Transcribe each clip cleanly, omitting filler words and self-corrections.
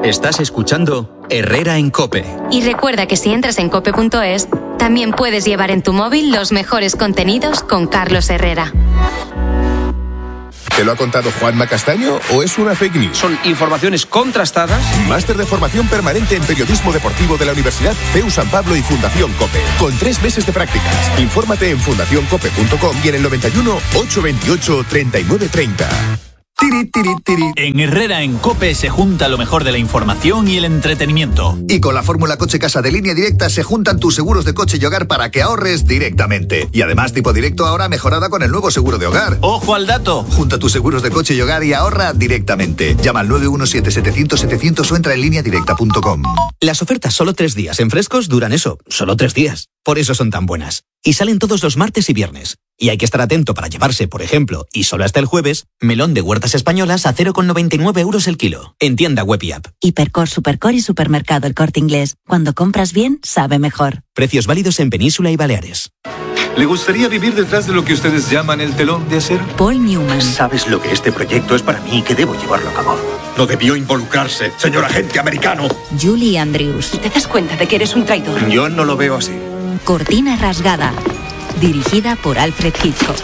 Estás escuchando Herrera en COPE. Y recuerda que si entras en cope.es, también puedes llevar en tu móvil los mejores contenidos con Carlos Herrera. ¿Te lo ha contado Juanma Castaño o es una fake news? Son informaciones contrastadas. Máster de formación permanente en periodismo deportivo de la Universidad CEU San Pablo y Fundación COPE. Con 3 meses de prácticas. Infórmate en fundacioncope.com y en el 91 828 3930. En Herrera en COPE se junta lo mejor de la información y el entretenimiento. Y con la fórmula Coche Casa de Línea Directa se juntan tus seguros de coche y hogar para que ahorres directamente. Y además Tipo Directo ahora mejorada con el nuevo seguro de hogar. ¡Ojo al dato! Junta tus seguros de coche y hogar y ahorra directamente. Llama al 917-700-700 o entra en lineadirecta.com. Las ofertas solo 3 días en Frescos duran eso, solo 3 días. Por eso son tan buenas. Y salen todos los martes y viernes. Y hay que estar atento para llevarse, por ejemplo, y solo hasta el jueves, melón de Huertas Españolas a 0,99 euros el kilo. En tienda web y app. Hipercor, Supercor y Supermercado El Corte Inglés. Cuando compras bien, sabe mejor. Precios válidos en Península y Baleares. ¿Le gustaría vivir detrás de lo que ustedes llaman el telón de acero? Paul Newman. ¿Sabes lo que este proyecto es para mí y que debo llevarlo a cabo? No debió involucrarse, señor agente americano. Julie Andrews. ¿Te das cuenta de que eres un traidor? Yo no lo veo así. Cortina rasgada. Dirigida por Alfred Hitchcock.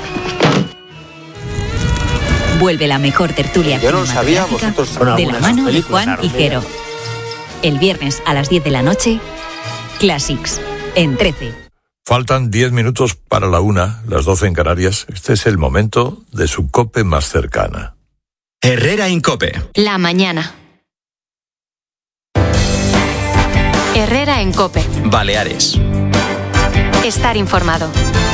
Vuelve la mejor tertulia Yo no sabía, vosotros de la mano de Juan Higuero. El viernes a las 10 de la noche, Classics, en 13. Faltan 10 minutos para la 1, las 12 en Canarias. Este es el momento de su COPE más cercana. Herrera en COPE. La mañana. Herrera en COPE. Baleares. Estar informado.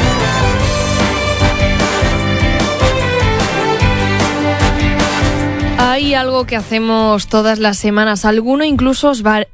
Hay algo que hacemos todas las semanas, algunos incluso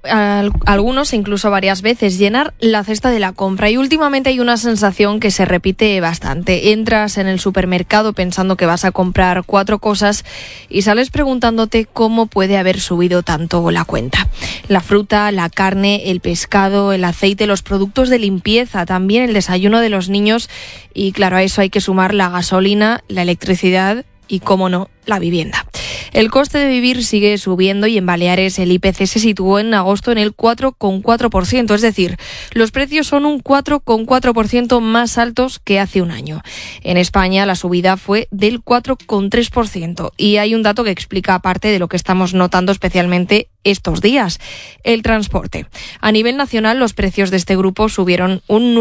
varias veces, llenar la cesta de la compra. Y últimamente hay una sensación que se repite bastante. Entras en el supermercado pensando que vas a comprar 4 cosas y sales preguntándote cómo puede haber subido tanto la cuenta. La fruta, la carne, el pescado, el aceite, los productos de limpieza, también el desayuno de los niños y claro, a eso hay que sumar la gasolina, la electricidad y, cómo no, la vivienda. El coste de vivir sigue subiendo y en Baleares el IPC se situó en agosto en el 4,4%, es decir, los precios son un 4,4% más altos que hace un año. En España la subida fue del 4,3% y hay un dato que explica parte de lo que estamos notando especialmente estos días, el transporte. A nivel nacional, los precios de este grupo subieron un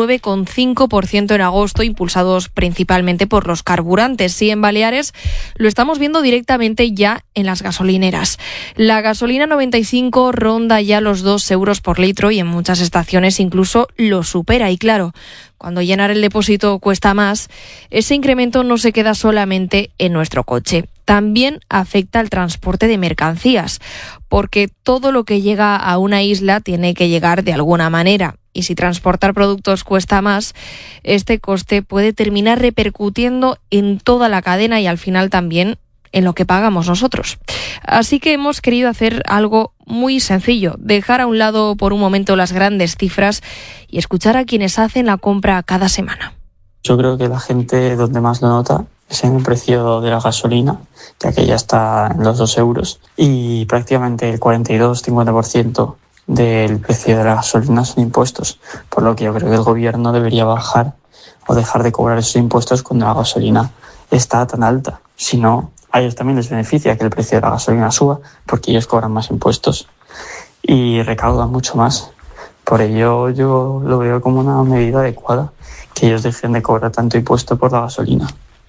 9,5% en agosto, impulsados principalmente por los carburantes. Y en Baleares lo estamos viendo directamente ya en las gasolineras. La gasolina 95 ronda ya los 2 euros por litro y en muchas estaciones incluso lo supera. Y claro, cuando llenar el depósito cuesta más, ese incremento no se queda solamente en nuestro coche. También afecta al transporte de mercancías, porque todo lo que llega a una isla tiene que llegar de alguna manera. Y si transportar productos cuesta más, este coste puede terminar repercutiendo en toda la cadena y al final también en lo que pagamos nosotros. Así que hemos querido hacer algo muy sencillo, dejar a un lado por un momento las grandes cifras y escuchar a quienes hacen la compra cada semana. Yo creo que la gente donde más lo nota es en el precio de la gasolina, ya que ya está en los 2 euros, y prácticamente el 42-50% del precio de la gasolina son impuestos, por lo que yo creo que el gobierno debería bajar o dejar de cobrar esos impuestos cuando la gasolina está tan alta. Si no, a ellos también les beneficia que el precio de la gasolina suba, porque ellos cobran más impuestos y recaudan mucho más. Por ello yo lo veo como una medida adecuada, que ellos dejen de cobrar tanto impuesto por la gasolina.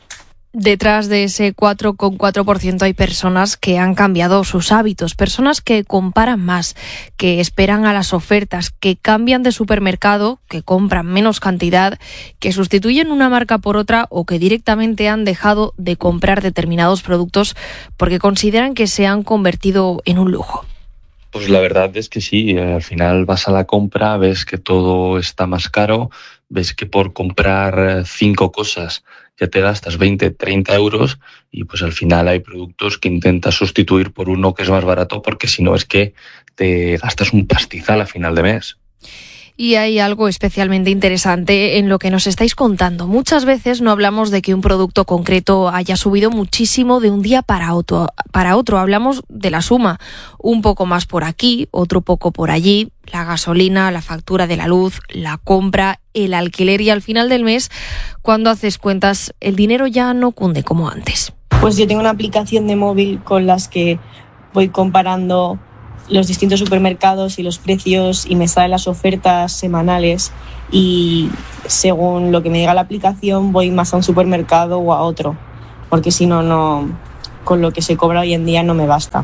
Detrás de ese 4,4% hay personas que han cambiado sus hábitos, personas que comparan más, que esperan a las ofertas, que cambian de supermercado, que compran menos cantidad, que sustituyen una marca por otra o que directamente han dejado de comprar determinados productos porque consideran que se han convertido en un lujo. Pues la verdad es que sí, al final vas a la compra, ves que todo está más caro, ves que por comprar 5 cosas ya te gastas 20-30 euros y pues al final hay productos que intentas sustituir por uno que es más barato porque si no es que te gastas un pastizal a final de mes. Y hay algo especialmente interesante en lo que nos estáis contando. Muchas veces no hablamos de que un producto concreto haya subido muchísimo de un día para otro. Hablamos de la suma. Un poco más por aquí, otro poco por allí. La gasolina, la factura de la luz, la compra, el alquiler y al final del mes, cuando haces cuentas, el dinero ya no cunde como antes. Pues yo tengo una aplicación de móvil con las que voy comparando los distintos supermercados y los precios y me salen las ofertas semanales y según lo que me diga la aplicación voy más a un supermercado o a otro, porque si no, con lo que se cobra hoy en día no me basta.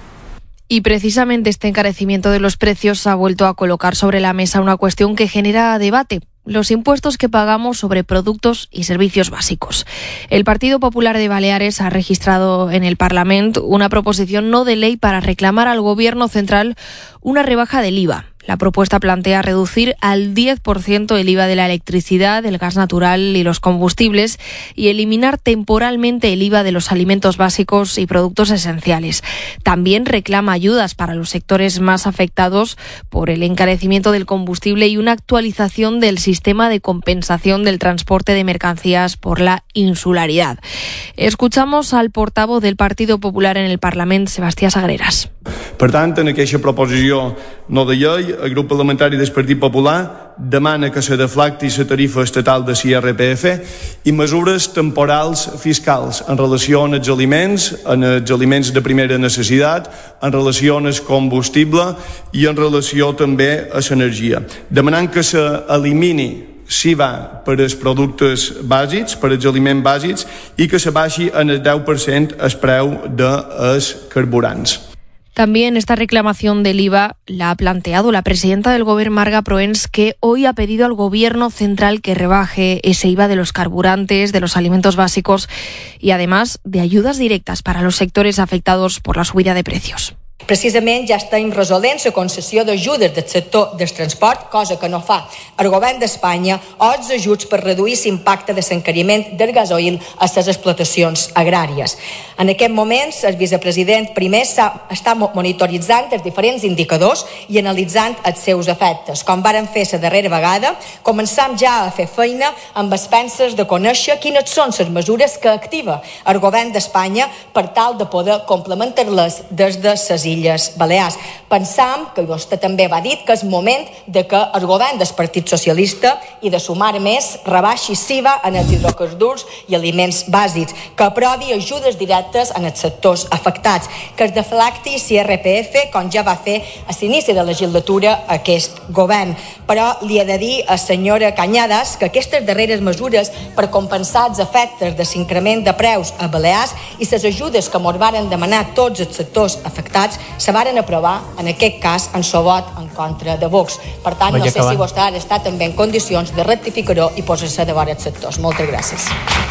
Y precisamente este encarecimiento de los precios ha vuelto a colocar sobre la mesa una cuestión que genera debate: los impuestos que pagamos sobre productos y servicios básicos. El Partido Popular de Baleares ha registrado en el Parlamento una proposición no de ley para reclamar al Gobierno central una rebaja del IVA. La propuesta plantea reducir al 10% el IVA de la electricidad, el gas natural y los combustibles y eliminar temporalmente el IVA de los alimentos básicos y productos esenciales. También reclama ayudas para los sectores más afectados por el encarecimiento del combustible y una actualización del sistema de compensación del transporte de mercancías por la insularidad. Escuchamos al portavoz del Partido Popular en el Parlament, Sebastià Sagreras. Per tant, en aquesta proposició no de llei, el grup parlamentari del Partit Popular demana que se deflacti la tarifa estatal de l'IRPF i mesures temporals fiscals en relació amb els aliments de primera necessitat, en relació amb el combustible i en relació també a l'energia. Demanant que s'elimini l'IVA per als productes bàsics, per als aliments bàsics, i que se baixi en el 10% el preu dels carburants. También esta reclamación del IVA la ha planteado la presidenta del Gobierno, Marga Proens, que hoy ha pedido al Gobierno central que rebaje ese IVA de los carburantes, de los alimentos básicos y además de ayudas directas para los sectores afectados por la subida de precios. Precisament ja estem resolent la concessió d'ajudes del sector del transport, cosa que no fa el govern d'Espanya, o els ajuts per reduir l'impacte de l'encariment del gasoil a les explotacions agràries. En aquest moment, el vicepresident primer està monitoritzant els diferents indicadors i analitzant els seus efectes. Com varen fer la darrera vegada, començam ja a fer feina amb expenses de conèixer quines són les mesures que activa el govern d'Espanya per tal de poder complementar-les des de les Illes Balears. Pensam, que vostè també va dir, que és moment de que el govern del Partit Socialista i de sumar més rebaixi l'IVA en els hidrocarburs i aliments bàsics, que aprovi ajudes directes en els sectors afectats, que es deflacti l'IRPF, com ja va fer a l'inici de la legislatura aquest govern. Però li he de dir a senyora Cañadas que aquestes darreres mesures per compensar els efectes de l'increment de preus a Balears i les ajudes que ens varen demanar tots els sectors afectats se varen aprovar, en aquest cas, en el vot en contra de Vox. Per tant, no sé si vostè ara està també en condicions de rectificar-ho i posar-se de vora els sectors. Moltes gràcies.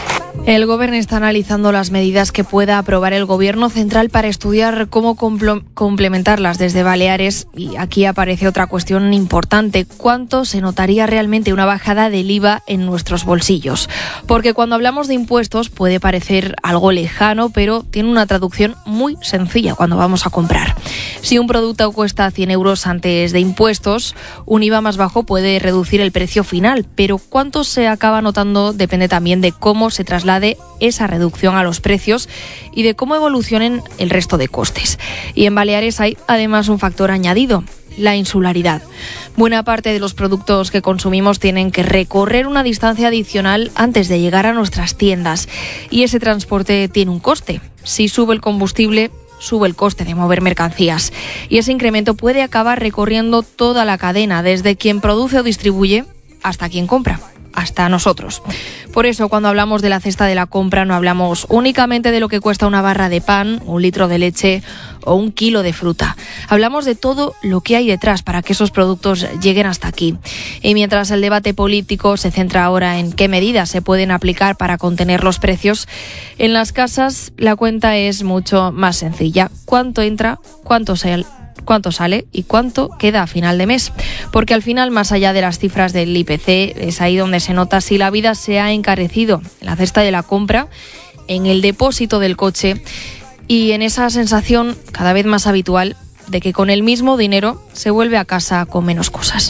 El Gobierno está analizando las medidas que pueda aprobar el Gobierno central para estudiar cómo complementarlas desde Baleares. Y aquí aparece otra cuestión importante: ¿cuánto se notaría realmente una bajada del IVA en nuestros bolsillos? Porque cuando hablamos de impuestos puede parecer algo lejano, pero tiene una traducción muy sencilla cuando vamos a comprar. Si un producto cuesta 100 euros antes de impuestos, un IVA más bajo puede reducir el precio final, pero cuánto se acaba notando depende también de cómo se traslade esa reducción a los precios y de cómo evolucionen el resto de costes. Y en Baleares hay además un factor añadido: la insularidad. Buena parte de los productos que consumimos tienen que recorrer una distancia adicional antes de llegar a nuestras tiendas y ese transporte tiene un coste. Si sube el combustible, sube el coste de mover mercancías y ese incremento puede acabar recorriendo toda la cadena, desde quien produce o distribuye hasta quien compra, hasta nosotros. Por eso, cuando hablamos de la cesta de la compra, no hablamos únicamente de lo que cuesta una barra de pan, un litro de leche o un kilo de fruta. Hablamos de todo lo que hay detrás para que esos productos lleguen hasta aquí. Y mientras el debate político se centra ahora en qué medidas se pueden aplicar para contener los precios, en las casas la cuenta es mucho más sencilla. ¿Cuánto entra? ¿Cuánto sale y cuánto queda a final de mes? Porque al final, más allá de las cifras del IPC, es ahí donde se nota si la vida se ha encarecido: en la cesta de la compra, en el depósito del coche y en esa sensación cada vez más habitual de que con el mismo dinero se vuelve a casa con menos cosas.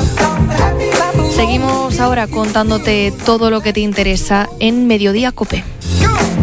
Seguimos ahora contándote todo lo que te interesa en Mediodía COPE.